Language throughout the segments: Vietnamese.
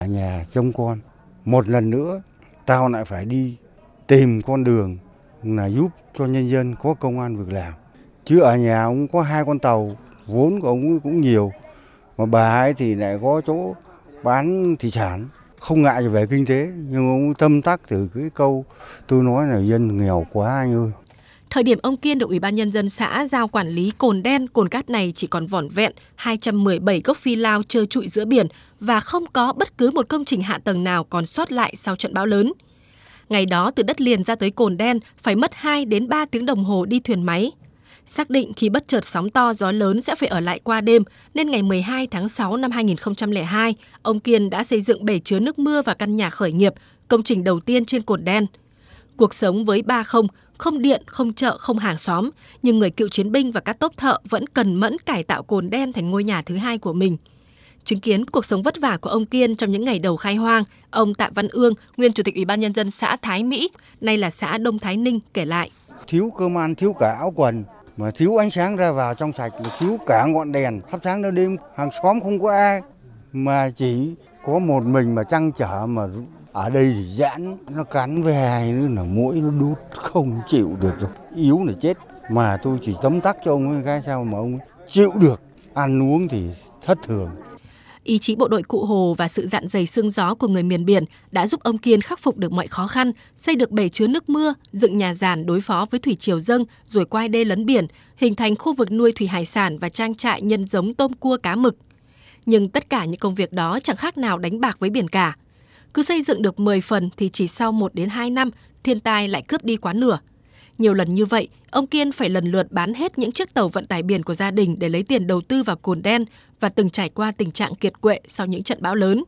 Ở nhà trông con, một lần nữa tao lại phải đi tìm con đường là giúp cho nhân dân có công ăn việc làm. Chứ ở nhà ông có 2 con tàu, vốn của ông cũng nhiều, mà bà ấy thì lại có chỗ bán thủy sản, không ngại về kinh tế, nhưng ông tâm tắc từ cái câu tôi nói là dân nghèo quá anh ơi. Thời điểm ông Kiên được Ủy ban Nhân dân xã giao quản lý cồn đen, cồn cát này chỉ còn vỏn vẹn 217 gốc phi lao trơ trụi giữa biển và không có bất cứ một công trình hạ tầng nào còn sót lại sau trận bão lớn. Ngày đó từ đất liền ra tới cồn đen phải mất 2 đến 3 tiếng đồng hồ đi thuyền máy. Xác định khi bất chợt sóng to gió lớn sẽ phải ở lại qua đêm, nên ngày 12 tháng 6 năm 2002, ông Kiên đã xây dựng bể chứa nước mưa và căn nhà khởi nghiệp, công trình đầu tiên trên cồn đen. Cuộc sống với 3 không điện, không chợ, không hàng xóm, nhưng người cựu chiến binh và các tốp thợ vẫn cần mẫn cải tạo cồn đen thành ngôi nhà thứ hai của mình. Chứng kiến cuộc sống vất vả của ông Kiên trong những ngày đầu khai hoang, ông Tạ Văn Ương, nguyên Chủ tịch Ủy ban Nhân dân xã Thái Mỹ, nay là xã Đông Thái Ninh, kể lại. Thiếu cơm ăn, thiếu cả áo quần, mà thiếu ánh sáng ra vào trong sạch, mà thiếu cả ngọn đèn thắp sáng đến đêm, hàng xóm không có ai, mà chỉ có một mình mà trăn trở, mà ở đây thì giãn, nó cắn về nữa là mũi nó đút, không chịu được rồi, yếu là chết. Mà tôi chỉ tấm tắc cho ông ấy cái sao mà ông ấy chịu được, ăn uống thì thất thường. Ý chí bộ đội Cụ Hồ và sự dạn dày xương gió của người miền biển đã giúp ông Kiên khắc phục được mọi khó khăn, xây được bể chứa nước mưa, dựng nhà giàn đối phó với thủy triều dâng, rồi quai đê lấn biển, hình thành khu vực nuôi thủy hải sản và trang trại nhân giống tôm cua cá mực. Nhưng tất cả những công việc đó chẳng khác nào đánh bạc với biển cả. Cứ xây dựng được 10 phần thì chỉ sau 1 đến 2 năm, thiên tai lại cướp đi quá nửa. Nhiều lần như vậy, ông Kiên phải lần lượt bán hết những chiếc tàu vận tải biển của gia đình để lấy tiền đầu tư vào cồn đen và từng trải qua tình trạng kiệt quệ sau những trận bão lớn.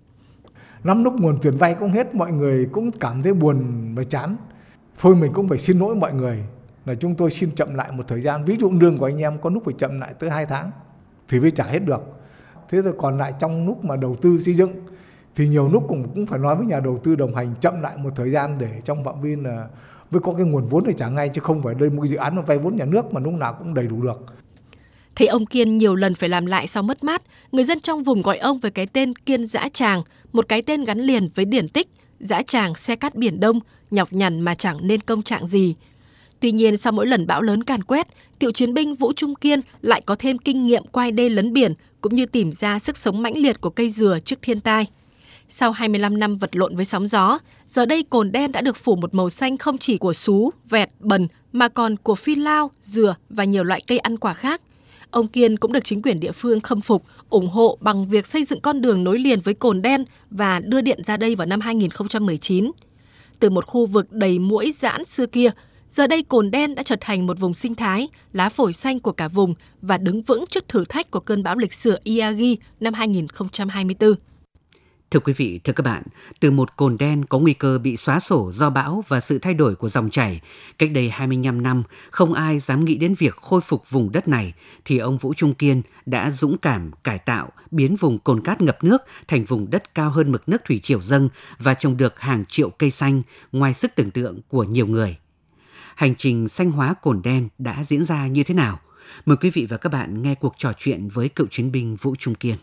Lắm lúc nguồn tiền vay cũng hết, mọi người cũng cảm thấy buồn và chán. Thôi mình cũng phải xin lỗi mọi người, là chúng tôi xin chậm lại một thời gian. Ví dụ lương của anh em có lúc phải chậm lại tới 2 tháng thì mới trả hết được. Thế rồi còn lại trong lúc mà đầu tư xây dựng thì nhiều lúc cũng phải nói với nhà đầu tư đồng hành chậm lại một thời gian để trong phạm vi là với có cái nguồn vốn để trả ngay, chứ không phải đây một cái dự án mà vay vốn nhà nước mà lúc nào cũng đầy đủ được. Thấy ông Kiên nhiều lần phải làm lại sau mất mát, người dân trong vùng gọi ông với cái tên Kiên Dã Tràng, một cái tên gắn liền với điển tích, dã tràng xe cát biển Đông, nhọc nhằn mà chẳng nên công trạng gì. Tuy nhiên, sau mỗi lần bão lớn càn quét, cựu chiến binh Vũ Trung Kiên lại có thêm kinh nghiệm quai đê lấn biển, cũng như tìm ra sức sống mãnh liệt của cây dừa trước thiên tai. Sau 25 năm vật lộn với sóng gió, giờ đây cồn đen đã được phủ một màu xanh không chỉ của sú, vẹt, bần, mà còn của phi lao, dừa và nhiều loại cây ăn quả khác. Ông Kiên cũng được chính quyền địa phương khâm phục, ủng hộ bằng việc xây dựng con đường nối liền với cồn đen và đưa điện ra đây vào năm 2019. Từ một khu vực đầy muỗi giãn xưa kia, giờ đây cồn đen đã trở thành một vùng sinh thái, lá phổi xanh của cả vùng và đứng vững trước thử thách của cơn bão lịch sử Yagi năm 2024. Thưa quý vị, thưa các bạn, từ một cồn đen có nguy cơ bị xóa sổ do bão và sự thay đổi của dòng chảy, cách đây 25 năm, không ai dám nghĩ đến việc khôi phục vùng đất này, thì ông Vũ Trung Kiên đã dũng cảm cải tạo, biến vùng cồn cát ngập nước thành vùng đất cao hơn mực nước thủy triều dâng và trồng được hàng triệu cây xanh, ngoài sức tưởng tượng của nhiều người. Hành trình xanh hóa cồn đen đã diễn ra như thế nào? Mời quý vị và các bạn nghe cuộc trò chuyện với cựu chiến binh Vũ Trung Kiên.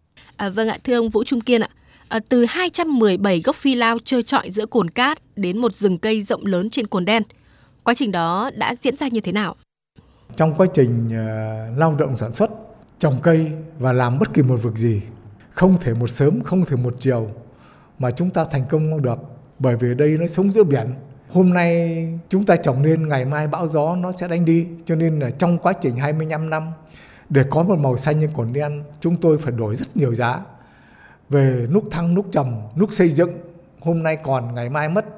Vâng ạ, thưa ông Vũ Trung Kiên ạ. Từ 217 gốc phi lao trơ trọi giữa cồn cát đến một rừng cây rộng lớn trên cồn đen, quá trình đó đã diễn ra như thế nào? Trong quá trình lao động sản xuất, trồng cây và làm bất kỳ một việc gì, không thể một sớm, không thể một chiều mà chúng ta thành công được. Bởi vì đây nó sống giữa biển. Hôm nay chúng ta trồng lên, ngày mai bão gió nó sẽ đánh đi. Cho nên là trong quá trình 25 năm, để có một màu xanh như cồn đen, chúng tôi phải đổi rất nhiều giá. Về lúc thăng, lúc trầm, lúc xây dựng, hôm nay còn, ngày mai mất.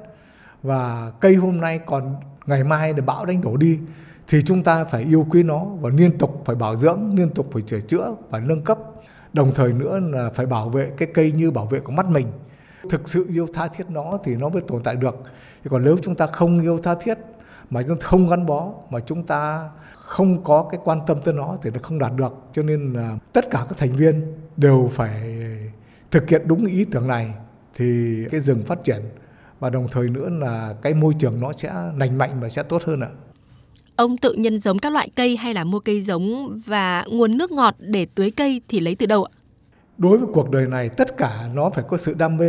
Và cây hôm nay còn, ngày mai để bão đánh đổ đi. Thì chúng ta phải yêu quý nó và liên tục phải bảo dưỡng, liên tục phải sửa chữa và nâng cấp. Đồng thời nữa là phải bảo vệ cái cây như bảo vệ của mắt mình. Thực sự yêu tha thiết nó thì nó mới tồn tại được. Còn nếu chúng ta không yêu tha thiết, mà chúng ta không gắn bó, mà chúng ta không có cái quan tâm tới nó thì nó không đạt được. Cho nên là tất cả các thành viên đều phải thực hiện đúng ý tưởng này thì cái rừng phát triển, và đồng thời nữa là cái môi trường nó sẽ lành mạnh và sẽ tốt hơn ạ. Ông tự nhân giống các loại cây hay là mua cây giống, và nguồn nước ngọt để tưới cây thì lấy từ đâu ạ? Đối với cuộc đời này, tất cả nó phải có sự đam mê.